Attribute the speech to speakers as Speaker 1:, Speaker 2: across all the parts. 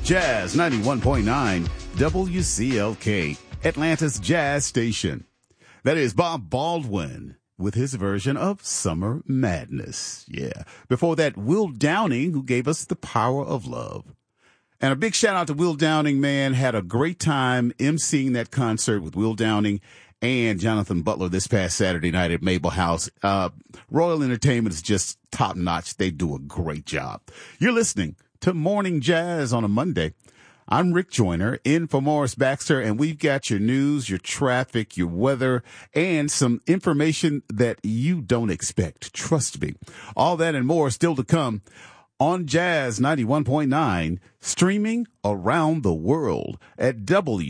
Speaker 1: Jazz 91.9 WCLK, Atlanta's Jazz Station. That is Bob Baldwin with his version of Summer Madness. Yeah. Before that, Will Downing, who gave us The Power of Love. And a big shout out to Will Downing, man. Had a great time emceeing that concert with Will Downing and Jonathan Butler this past Saturday night at Mabel House. Royal Entertainment is just top notch. They do a great job. You're listening to Morning Jazz on a Monday. I'm Rick Joyner, in for Morris Baxter, and we've got your news, your traffic, your weather, and some information that you don't expect. Trust me. All that and more still to come on Jazz 91.9, streaming around the world at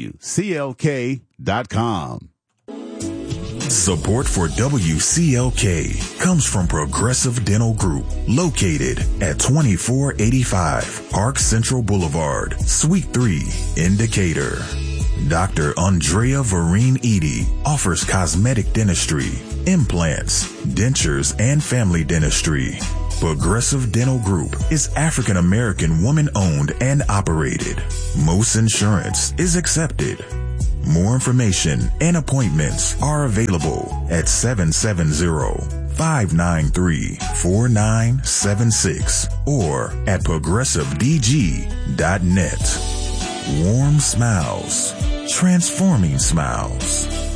Speaker 1: WCLK.com.
Speaker 2: Support for WCLK comes from Progressive Dental Group, located at 2485 Park Central Boulevard, Suite 3, in Decatur. Dr. Andrea Vereen Edie offers cosmetic dentistry, implants, dentures, and family dentistry. Progressive Dental Group is African American woman-owned and operated. Most insurance is accepted. More information and appointments are available at 770-593-4976 or at progressivedg.net. Warm smiles, transforming smiles.